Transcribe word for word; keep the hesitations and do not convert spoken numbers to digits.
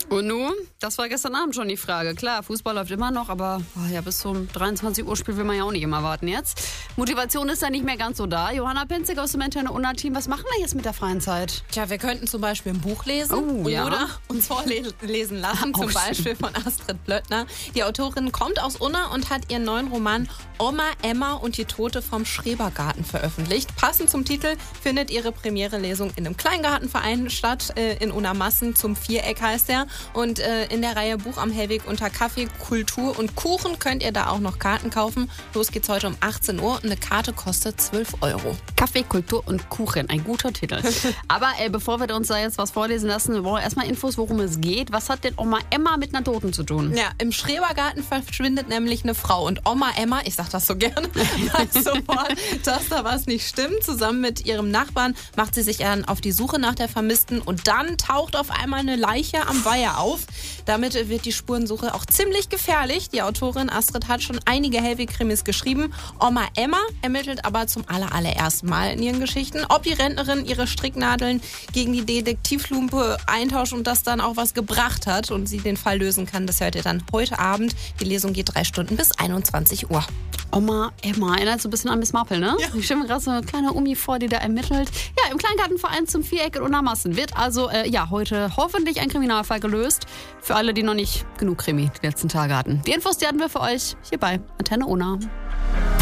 Und nun? Das war gestern Abend schon die Frage. Klar, Fußball läuft immer noch, aber oh ja, bis zum dreiundzwanzig Uhr Spiel will man ja auch nicht immer warten jetzt. Motivation ist ja nicht mehr ganz so da. Johanna Penzig aus dem Interne Unna-Team, was machen wir jetzt mit der freien Zeit? Tja, wir könnten zum Beispiel ein Buch lesen Oh, ja. oder uns vorlesen lassen, zum Auch Beispiel von Astrid Blöttner. Die Autorin kommt aus Unna und hat ihren neuen Roman Oma, Emma und die Tote vom Schrebergarten veröffentlicht. Passend zum Titel findet ihre Premiere-Lesung in einem Kleingartenverein statt, äh, in Unna-Massen, zum Viereck heißt er. Und äh, in der Reihe Buch am Hellweg unter Kaffee, Kultur und Kuchen könnt ihr da auch noch Karten kaufen. Los geht's heute um achtzehn Uhr und eine Karte kostet zwölf Euro. Kaffee, Kultur und Kuchen, ein guter Titel. Aber äh, bevor wir uns da jetzt was vorlesen lassen, wir wollen erstmal Infos, worum es geht. Was hat denn Oma Emma mit einer Toten zu tun? Ja, im Schrebergarten verschwindet nämlich eine Frau und Oma Emma, ich sag das so gerne, weiß sofort, dass da was nicht stimmt. Zusammen mit ihrem Nachbarn macht sie sich dann auf die Suche nach der Vermissten und dann taucht auf einmal eine Leiche am Weiher auf. Damit wird die Spurensuche auch ziemlich gefährlich. Die Autorin Astrid hat schon einige Hellweg-Krimis geschrieben. Oma Emma ermittelt aber zum aller, allerersten Mal in ihren Geschichten, ob die Rentnerin ihre Stricknadeln gegen die Detektivlupe eintauscht und das dann auch was gebracht hat und sie den Fall lösen kann. Das hört ihr dann heute Abend. Die Lesung geht drei Stunden bis einundzwanzig Uhr. Oma Emma, erinnert so ein bisschen an Miss Marple, ne? Ja. Ich stelle mir gerade so eine kleine Omi vor, die da ermittelt. Ja, im Kleingartenverein zum Viereck in Unna-Massen wird also äh, ja heute hoffentlich ein Kriminalfall gelöst. Für alle, die noch nicht genug Krimi die letzten Tage hatten. Die Infos, die hatten wir für euch hier bei Antenne Unna.